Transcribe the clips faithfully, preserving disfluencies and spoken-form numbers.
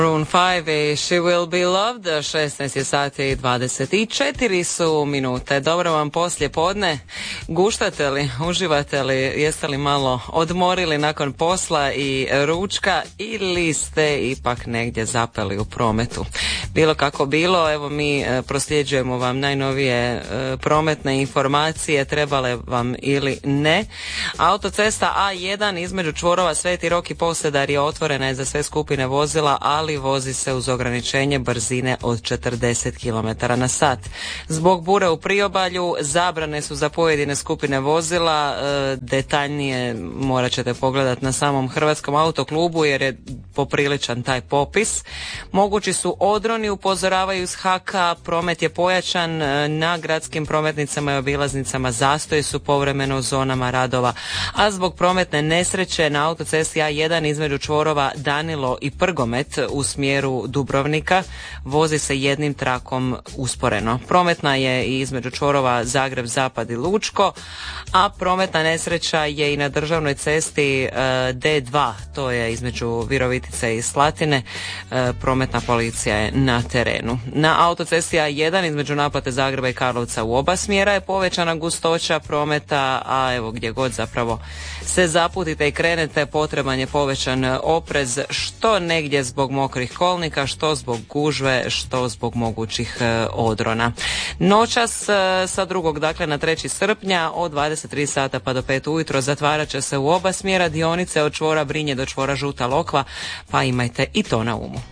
Maroon five i She Will Be Loved. šesnaest je sati i dvadeset četiri su minute. Dobro vam poslije podne. Guštate li, uživate li, jeste li malo odmorili nakon posla i ručka ili ste ipak negdje zapeli u prometu? Bilo kako bilo, evo mi prosljeđujemo vam najnovije prometne informacije, trebale vam ili ne. Autocesta A jedan između čvorova Sveti Rok i Posedar je otvorena je za sve skupine vozila, ali vozi se uz ograničenje brzine od četrdeset kilometara na sat. Zbog bure u priobalju zabrane su za pojedine skupine vozila, e, detaljnije morat ćete pogledati na samom Hrvatskom autoklubu jer je popriličan taj popis. Mogući su odroni, upozoravaju iz H K A, promet je pojačan na gradskim prometnicama i obilaznicama, zastoji su povremeno u zonama radova, a zbog prometne nesreće na autocesti A jedan između čvorova Danilo i Prgomet u smjeru Dubrovnika vozi se jednim trakom usporeno. Prometna je i između čvorova Zagreb Zapad i Lučko, a prometna nesreća je i na državnoj cesti D dva, to je između Virovitice i Slatine. Prometna policija je na terenu. Na autocesti A jedan između naplate Zagreba i Karlovca u oba smjera je povećana gustoća prometa, a evo gdje god zapravo se zaputite i krenete potreban je povećan oprez, što negdje zbog mokrih kolnika, što zbog gužve, što zbog mogućih odrona. Noćas sa drugog dakle na treći srpnja od dvadeset tri sata pa do pet ujutro zatvarat će se u oba smjera dionice od čvora Brinje do čvora Žuta Lokva, pa imajte i to na umu.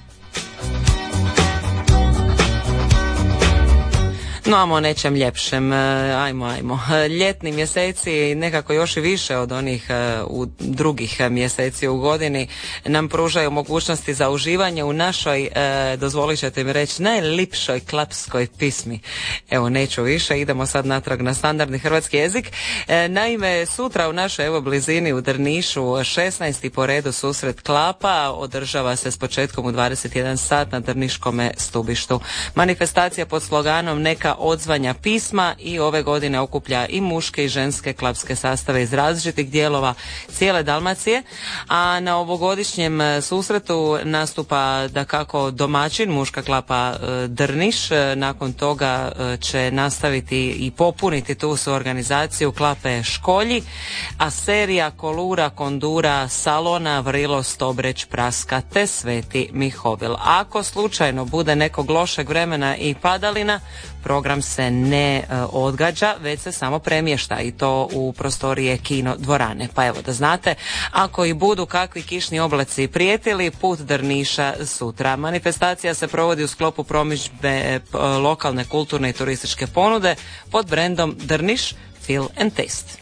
No, ajmo o nečem ljepšem, ajmo, ajmo. Ljetni mjeseci, nekako još i više od onih u drugih mjeseci u godini, nam pružaju mogućnosti za uživanje u našoj, dozvolit ćete mi reći, najlipšoj klapskoj pismi. Evo, neću više, idemo sad natrag na standardni hrvatski jezik. Naime, sutra u našoj evo blizini u Drnišu, šesnaesti po redu susret klapa, održava se s početkom u dvadeset jedan sat na Drniškome stubištu. Manifestacija pod sloganom Neka odzvanja pisma i ove godine okuplja i muške i ženske klapske sastave iz različitih dijelova cijele Dalmacije, a na ovogodišnjem susretu nastupa dakako domaćin muška klapa Drniš. Nakon toga će nastaviti i popuniti tu su organizaciju klape Školji, a serija Kolura, Kondura, Salona, Vrilo, Stobreć, Praska te Sveti Mihovil. Ako slučajno bude nekog lošeg vremena i padalina, program se ne uh, odgađa, već se samo premješta i to u prostorije kino dvorane. Pa evo da znate, ako i budu kakvi kišni oblaci prijetili, put Drniša sutra. Manifestacija se provodi u sklopu promidžbe uh, lokalne kulturne i turističke ponude pod brendom Drniš Feel and Taste.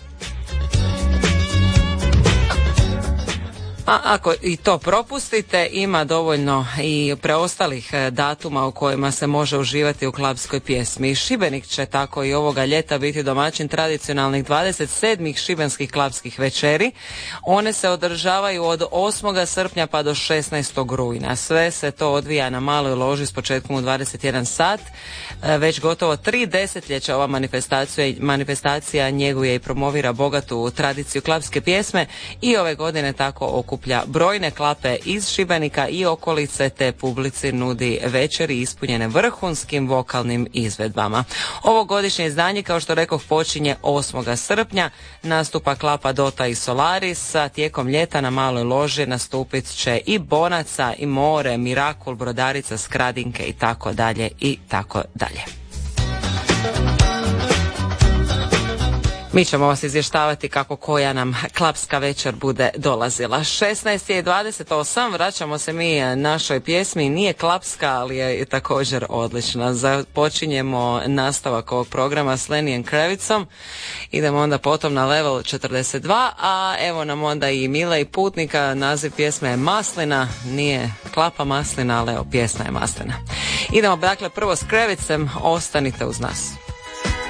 A ako i to propustite, ima dovoljno i preostalih datuma u kojima se može uživati u klapskoj pjesmi. Šibenik će tako i ovoga ljeta biti domaćin tradicionalnih dvadeset sedmih šibenskih klapskih večeri. One se održavaju od osmog srpnja pa do šesnaestog rujna. Sve se to odvija na maloj loži s početkom u dvadeset jedan sat. Već gotovo tri desetljeća ova manifestacija, manifestacija njeguje i promovira bogatu tradiciju klapske pjesme i ove godine tako okuplja brojne klape iz Šibenika i okolice, te publici nudi večeri ispunjene vrhunskim vokalnim izvedbama. Ovogodišnje izdanje, kao što rekoh, počinje osmog srpnja, nastupa klapa Dota i Solaris, a tijekom ljeta na maloj loži nastupit će i Bonaca, i More, Mirakul, Brodarica, Skradinke i tako dalje i tako dalje. Mi ćemo vas izvještavati kako koja nam klapska večer bude dolazila. šesnaest je dvadeset osam, vraćamo se mi našoj pjesmi, nije klapska, ali je također odlična. Započinjemo nastavak ovog programa s Lenijem Krevicom, idemo onda potom na level četrdeset dva, a evo nam onda i Mile i Putnika, naziv pjesme je Maslina, nije klapa maslina, ali evo pjesma je maslina. Idemo dakle prvo s Krevicem, ostanite uz nas.